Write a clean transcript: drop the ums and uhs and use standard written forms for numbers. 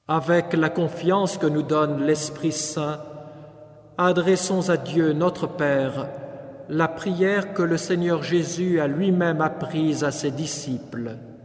Avec la confiance que nous donne l'Esprit Saint, adressons à Dieu notre Père la prière que le Seigneur Jésus a lui-même apprise à ses disciples.